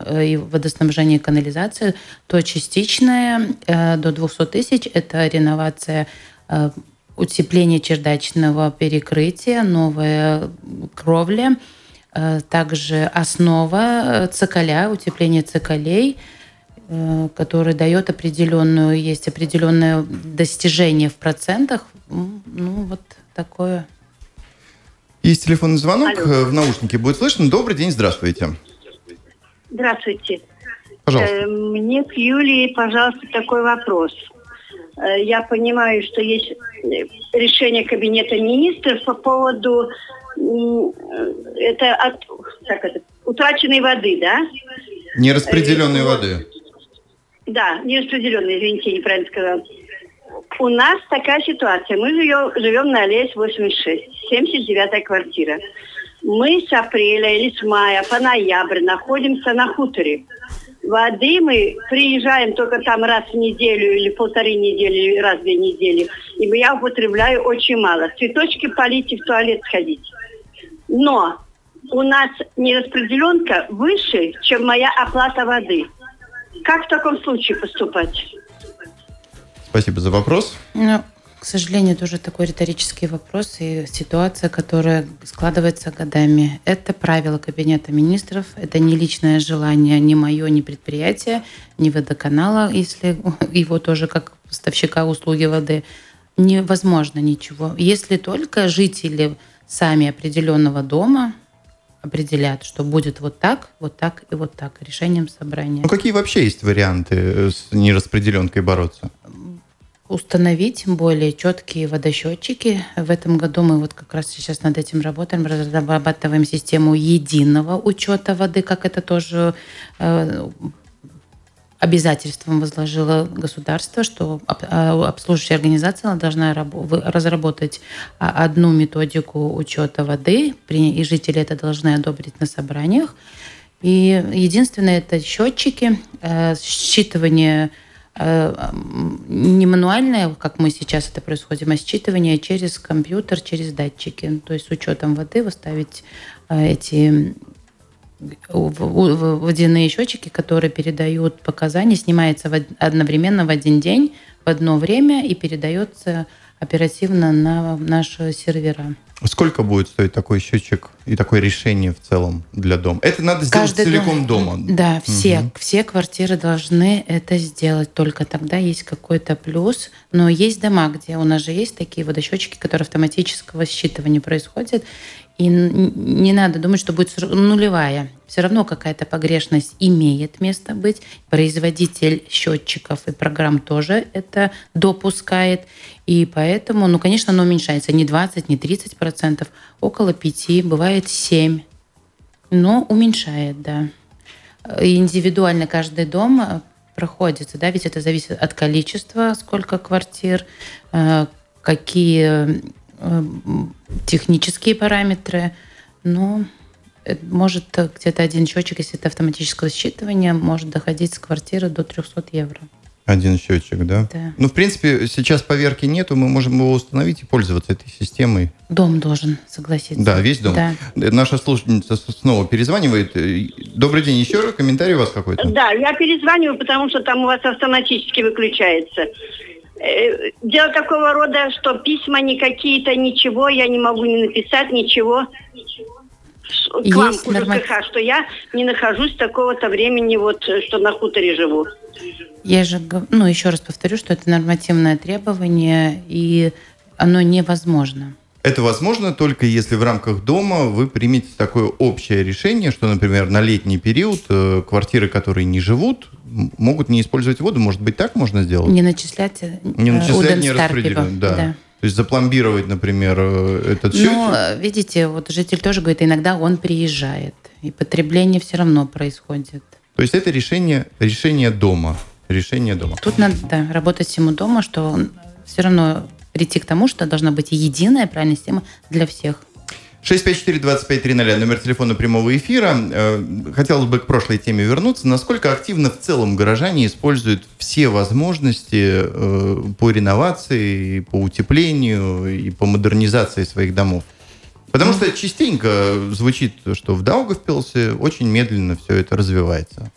и водоснабжение и канализацию, то частичное до 200 тысяч – это реновация, утепление чердачного перекрытия, новая кровля, также основа цоколя, утепление цоколей, который дает есть определенное достижение в процентах. Вот такое. Есть телефонный звонок. Алло. В наушнике будет слышно. Добрый день, здравствуйте. Здравствуйте. Пожалуйста. Мне к Юлии, пожалуйста, такой вопрос. Я понимаю, что есть решение Кабинета министров по поводу утраченной воды, да? Нераспределенной воды. Да, нераспределенной, извините, я неправильно сказала. У нас такая ситуация. Мы живем на Аллее 86, 79-я квартира. Мы с апреля или с мая по ноябрь находимся на хуторе. Воды мы приезжаем только там раз в неделю или полторы недели, или раз в 2 недели. И я употребляю очень мало. Цветочки полить и в туалет сходить. Но у нас нераспределенка выше, чем моя оплата воды. Как в таком случае поступать? Спасибо за вопрос. К сожалению, тоже такой риторический вопрос и ситуация, которая складывается годами. Это правило Кабинета министров, это не личное желание ни мое, ни предприятия, ни водоканала, если его тоже как поставщика услуги воды. Невозможно ничего. Если только жители сами определенного дома определят, что будет вот так и вот так, решением собрания. Какие вообще есть варианты с нераспределенкой бороться? Установить более четкие водосчетчики. В этом году мы как раз сейчас над этим работаем, разрабатываем систему единого учета воды, как это тоже обязательством возложило государство, что обслуживающая организация должна разработать одну методику учета воды, и жители это должны одобрить на собраниях. И единственное, это счетчики, считывание не мануальное, как мы сейчас это происходит, а считывание через компьютер, через датчики. То есть с учетом воды выставить эти водяные счетчики, которые передают показания, снимается одновременно в один день, в одно время и передается оперативно на наши сервера. Сколько будет стоить такой счетчик и такое решение в целом для дома? Это надо сделать целиком дома? Да, все квартиры должны это сделать. Только тогда есть какой-то плюс. Но есть дома, где у нас же есть такие водосчетчики, которые автоматического считывания происходят. И не надо думать, что будет нулевая. Все равно какая-то погрешность имеет место быть. Производитель счетчиков и программ тоже это допускает. И поэтому, конечно, оно уменьшается. Не 20, не 30%, около 5%, бывает 7%. Но уменьшает, да. И индивидуально каждый дом проходится, да, ведь это зависит от количества, сколько квартир, какие технические параметры, но может где-то один счетчик, если это автоматическое считывание, может доходить с квартиры до 300 евро. Один счетчик, да? Да. В принципе, сейчас поверки нету, мы можем его установить и пользоваться этой системой. Дом должен согласиться. Да, весь дом. Да. Наша слушательница снова перезванивает. Добрый день, еще раз комментарий у вас какой-то? Да, я перезваниваю, потому что там у вас автоматически выключается. Дело такого рода, что письма никакие-то, ничего, я не могу не написать, ничего. К вам, ЖКХ, что я не нахожусь с такого-то времени, что на хуторе живу. Я же, еще раз повторю, что это нормативное требование, и оно невозможно. Это возможно только если в рамках дома вы примете такое общее решение, что, например, на летний период квартиры, которые не живут, могут не использовать воду. Может быть, так можно сделать? Не начислять не распределенно, да. То есть запломбировать, например, этот счетчик? Видите, житель тоже говорит, иногда он приезжает, и потребление все равно происходит. То есть это решение дома. Решение дома. Тут надо работать всему дома, что все равно прийти к тому, что должна быть единая правильная система для всех. 654-2530, номер телефона прямого эфира. Хотелось бы к прошлой теме вернуться. Насколько активно в целом горожане используют все возможности по реновации, по утеплению и по модернизации своих домов? Потому что частенько звучит, что в Даугавпилсе очень медленно все это развивается.